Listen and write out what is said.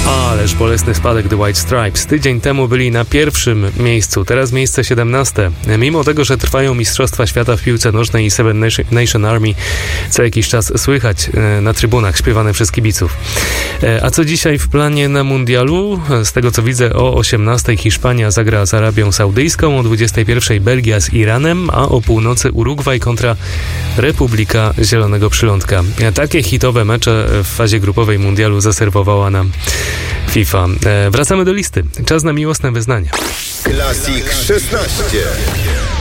Ależ bolesny spadek The White Stripes. Tydzień temu byli na pierwszym miejscu, teraz miejsce 17. Mimo tego, że trwają Mistrzostwa Świata w piłce nożnej i Seven Nation Army, co jakiś czas słychać na trybunach śpiewane przez kibiców. A co dzisiaj w planie na mundialu? Z tego co widzę, o 18:00 Hiszpania zagra z Arabią Saudyjską, o 21:00 Belgia z Iranem, a o północy Urugwaj kontra Republika Zielonego Przylądka. Takie hitowe mecze w fazie grupowej mundialu zaserwowała nam FIFA. Wracamy do listy. Czas na miłosne wyznania. Classic 16.